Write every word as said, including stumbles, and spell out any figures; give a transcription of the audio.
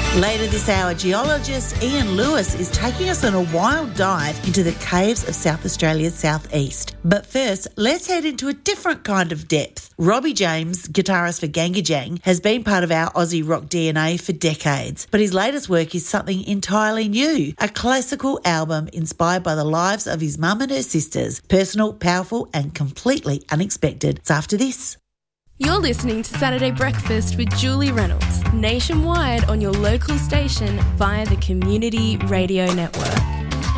Later this hour, geologist Ian Lewis is taking us on a wild dive into the caves of South Australia's southeast. But first, let's head into a different kind of depth. Robbie James, guitarist for Gangajang, has been part of our Aussie rock D N A for decades. But his latest work is something entirely new, a classical album inspired by the lives of his mum and her sisters. Personal, powerful and completely unexpected. It's after this. You're listening to Saturday Breakfast with Julie Reynolds, nationwide on your local station via the Community Radio Network.